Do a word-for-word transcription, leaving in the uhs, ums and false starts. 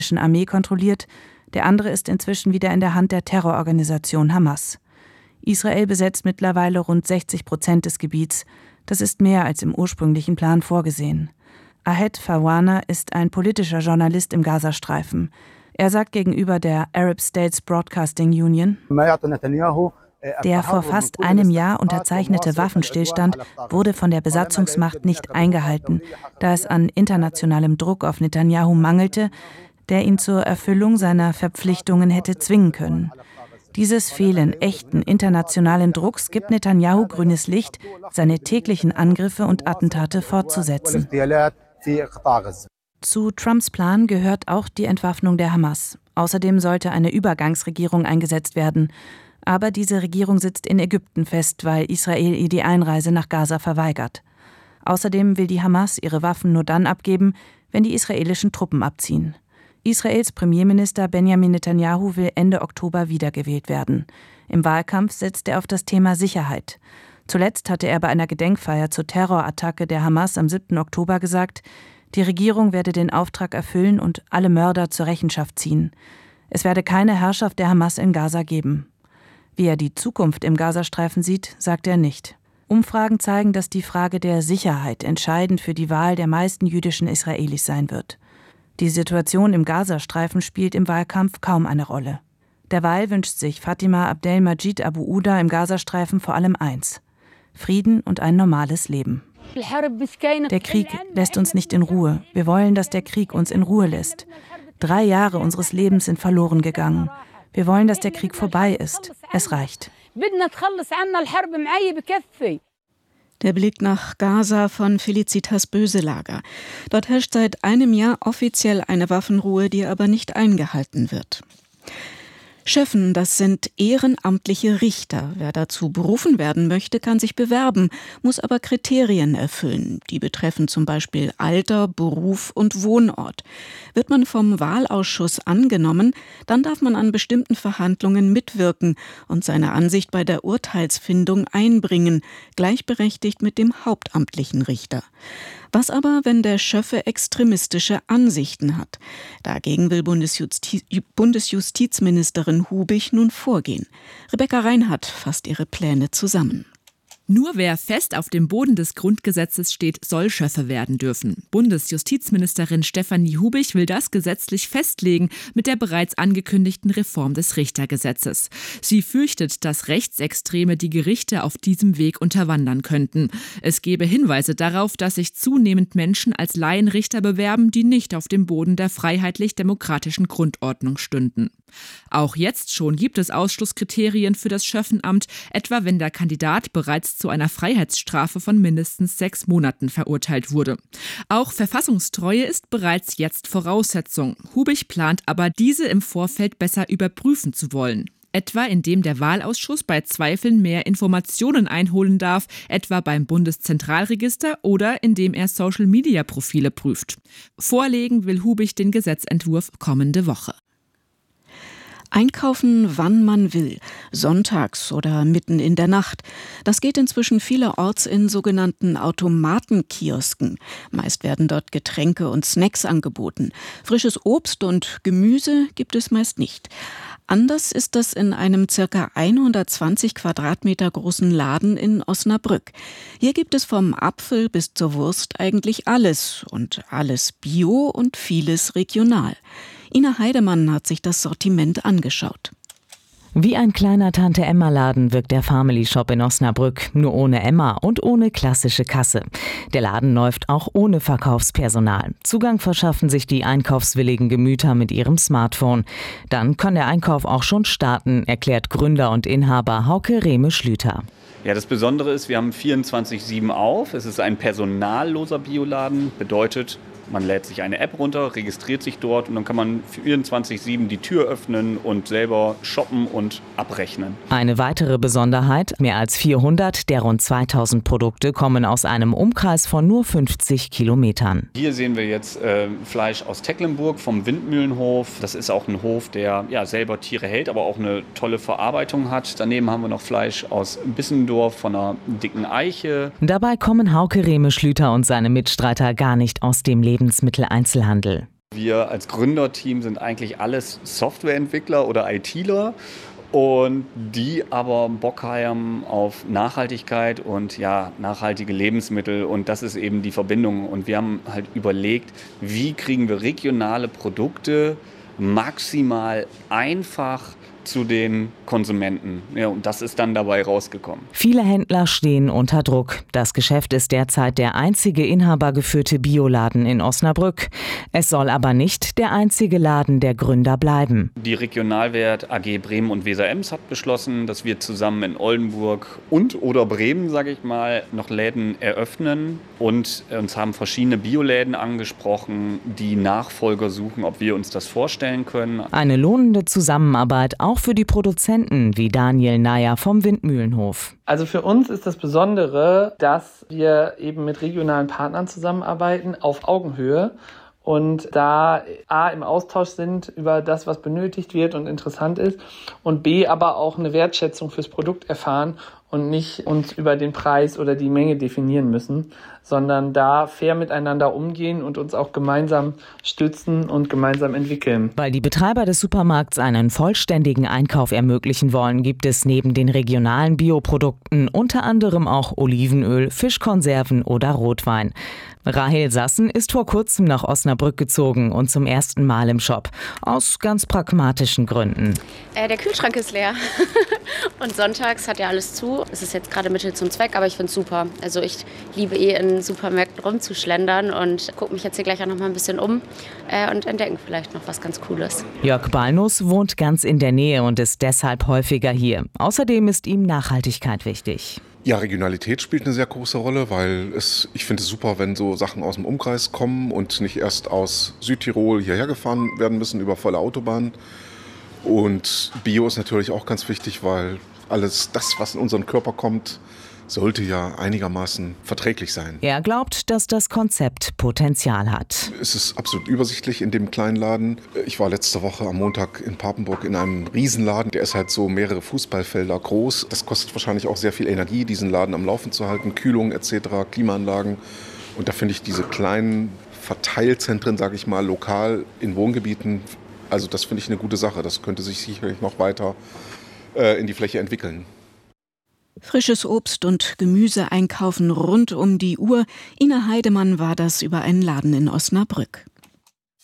Armee kontrolliert, der andere ist inzwischen wieder in der Hand der Terrororganisation Hamas. Israel besetzt mittlerweile rund sechzig Prozent des Gebiets. Das ist mehr als im ursprünglichen Plan vorgesehen. Ahed Fawana ist ein politischer Journalist im Gazastreifen. Er sagt gegenüber der Arab States Broadcasting Union: Der vor fast einem Jahr unterzeichnete Waffenstillstand wurde von der Besatzungsmacht nicht eingehalten, da es an internationalem Druck auf Netanjahu mangelte, der ihn zur Erfüllung seiner Verpflichtungen hätte zwingen können. Dieses Fehlen echten internationalen Drucks gibt Netanjahu grünes Licht, seine täglichen Angriffe und Attentate fortzusetzen. Zu Trumps Plan gehört auch die Entwaffnung der Hamas. Außerdem sollte eine Übergangsregierung eingesetzt werden. Aber diese Regierung sitzt in Ägypten fest, weil Israel ihr die Einreise nach Gaza verweigert. Außerdem will die Hamas ihre Waffen nur dann abgeben, wenn die israelischen Truppen abziehen. Israels Premierminister Benjamin Netanjahu will Ende Oktober wiedergewählt werden. Im Wahlkampf setzt er auf das Thema Sicherheit. Zuletzt hatte er bei einer Gedenkfeier zur Terrorattacke der Hamas am siebten Oktober gesagt, die Regierung werde den Auftrag erfüllen und alle Mörder zur Rechenschaft ziehen. Es werde keine Herrschaft der Hamas in Gaza geben. Wie er die Zukunft im Gazastreifen sieht, sagt er nicht. Umfragen zeigen, dass die Frage der Sicherheit entscheidend für die Wahl der meisten jüdischen Israelis sein wird. Die Situation im Gazastreifen spielt im Wahlkampf kaum eine Rolle. Derweil wünscht sich Fatima Abdelmajid Abu Uda im Gazastreifen vor allem eins: Frieden und ein normales Leben. Der Krieg lässt uns nicht in Ruhe. Wir wollen, dass der Krieg uns in Ruhe lässt. Drei Jahre unseres Lebens sind verloren gegangen. Wir wollen, dass der Krieg vorbei ist. Es reicht. Der Blick nach Gaza von Felicitas Böselager. Dort herrscht seit einem Jahr offiziell eine Waffenruhe, die aber nicht eingehalten wird. Schöffen, das sind ehrenamtliche Richter. Wer dazu berufen werden möchte, kann sich bewerben, muss aber Kriterien erfüllen. Die betreffen zum Beispiel Alter, Beruf und Wohnort. Wird man vom Wahlausschuss angenommen, dann darf man an bestimmten Verhandlungen mitwirken und seine Ansicht bei der Urteilsfindung einbringen, gleichberechtigt mit dem hauptamtlichen Richter. Was aber, wenn der Schöffe extremistische Ansichten hat? Dagegen will Bundesjustiz- Bundesjustizministerin Hubich nun vorgehen. Rebecca Reinhardt fasst ihre Pläne zusammen. Nur wer fest auf dem Boden des Grundgesetzes steht, soll Schöffe werden dürfen. Bundesjustizministerin Stefanie Hubich will das gesetzlich festlegen mit der bereits angekündigten Reform des Richtergesetzes. Sie fürchtet, dass Rechtsextreme die Gerichte auf diesem Weg unterwandern könnten. Es gebe Hinweise darauf, dass sich zunehmend Menschen als Laienrichter bewerben, die nicht auf dem Boden der freiheitlich-demokratischen Grundordnung stünden. Auch jetzt schon gibt es Ausschlusskriterien für das Schöffenamt, etwa wenn der Kandidat bereits zu einer Freiheitsstrafe von mindestens sechs Monaten verurteilt wurde. Auch Verfassungstreue ist bereits jetzt Voraussetzung. Hubich plant aber, diese im Vorfeld besser überprüfen zu wollen. Etwa indem der Wahlausschuss bei Zweifeln mehr Informationen einholen darf, etwa beim Bundeszentralregister oder indem er Social-Media-Profile prüft. Vorlegen will Hubich den Gesetzentwurf kommende Woche. Einkaufen, wann man will, sonntags oder mitten in der Nacht. Das geht inzwischen vielerorts in sogenannten Automatenkiosken. Meist werden dort Getränke und Snacks angeboten. Frisches Obst und Gemüse gibt es meist nicht. Anders ist das in einem ca. hundertzwanzig Quadratmeter großen Laden in Osnabrück. Hier gibt es vom Apfel bis zur Wurst eigentlich alles und alles bio und vieles regional. Ina Heidemann hat sich das Sortiment angeschaut. Wie ein kleiner Tante-Emma-Laden wirkt der Family Shop in Osnabrück, nur ohne Emma und ohne klassische Kasse. Der Laden läuft auch ohne Verkaufspersonal. Zugang verschaffen sich die einkaufswilligen Gemüter mit ihrem Smartphone. Dann kann der Einkauf auch schon starten, erklärt Gründer und Inhaber Hauke Rehme-Schlüter. Ja, das Besondere ist, wir haben vierundzwanzig sieben auf. Es ist ein personalloser Bioladen, bedeutet, man lädt sich eine App runter, registriert sich dort und dann kann man vierundzwanzig sieben die Tür öffnen und selber shoppen und abrechnen. Eine weitere Besonderheit, mehr als vierhundert der rund zweitausend Produkte kommen aus einem Umkreis von nur fünfzig Kilometern. Hier sehen wir jetzt äh, Fleisch aus Tecklenburg vom Windmühlenhof. Das ist auch ein Hof, der ja, selber Tiere hält, aber auch eine tolle Verarbeitung hat. Daneben haben wir noch Fleisch aus Bissendorf von einer dicken Eiche. Dabei kommen Hauke Rehme-Schlüter und seine Mitstreiter gar nicht aus dem Lebensmitteleinzelhandel. Wir als Gründerteam sind eigentlich alles Softwareentwickler oder ITler. Und die aber Bock haben auf Nachhaltigkeit und ja, nachhaltige Lebensmittel. Und das ist eben die Verbindung. Und wir haben halt überlegt, wie kriegen wir regionale Produkte maximal einfach zu den Konsumenten. Ja, und das ist dann dabei rausgekommen. Viele Händler stehen unter Druck. Das Geschäft ist derzeit der einzige inhabergeführte Bioladen in Osnabrück. Es soll aber nicht der einzige Laden der Gründer bleiben. Die Regionalwert A G Bremen und Weser-Ems hat beschlossen, dass wir zusammen in Oldenburg und oder Bremen, sage ich mal, noch Läden eröffnen. Und uns haben verschiedene Bioläden angesprochen, die Nachfolger suchen, ob wir uns das vorstellen können. Eine lohnende Zusammenarbeit auch für die Produzenten wie Daniel Nayer vom Windmühlenhof. Also für uns ist das Besondere, dass wir eben mit regionalen Partnern zusammenarbeiten auf Augenhöhe und da A, im Austausch sind über das, was benötigt wird und interessant ist und B, aber auch eine Wertschätzung fürs Produkt erfahren und nicht uns über den Preis oder die Menge definieren müssen, sondern da fair miteinander umgehen und uns auch gemeinsam stützen und gemeinsam entwickeln. Weil die Betreiber des Supermarkts einen vollständigen Einkauf ermöglichen wollen, gibt es neben den regionalen Bioprodukten unter anderem auch Olivenöl, Fischkonserven oder Rotwein. Rahel Sassen ist vor kurzem nach Osnabrück gezogen und zum ersten Mal im Shop. Aus ganz pragmatischen Gründen. Äh, der Kühlschrank ist leer und sonntags hat ja alles zu. Es ist jetzt gerade Mittel zum Zweck, aber ich finde es super. Also ich liebe eh in Supermärkten rumzuschlendern und gucke mich jetzt hier gleich auch noch mal ein bisschen um äh, und entdecken vielleicht noch was ganz Cooles. Jörg Balnus wohnt ganz in der Nähe und ist deshalb häufiger hier. Außerdem ist ihm Nachhaltigkeit wichtig. Ja, Regionalität spielt eine sehr große Rolle, weil es, ich finde es super, wenn so Sachen aus dem Umkreis kommen und nicht erst aus Südtirol hierher gefahren werden müssen über volle Autobahnen. Und Bio ist natürlich auch ganz wichtig, weil alles das, was in unseren Körper kommt, sollte ja einigermaßen verträglich sein. Er glaubt, dass das Konzept Potenzial hat. Es ist absolut übersichtlich in dem kleinen Laden. Ich war letzte Woche am Montag in Papenburg in einem Riesenladen. Der ist halt so mehrere Fußballfelder groß. Das kostet wahrscheinlich auch sehr viel Energie, diesen Laden am Laufen zu halten. Kühlung et cetera, Klimaanlagen. Und da finde ich diese kleinen Verteilzentren, sage ich mal, lokal in Wohngebieten, also das finde ich eine gute Sache. Das könnte sich sicherlich noch weiter äh, in die Fläche entwickeln. Frisches Obst und Gemüse einkaufen rund um die Uhr. Ina Heidemann war das über einen Laden in Osnabrück.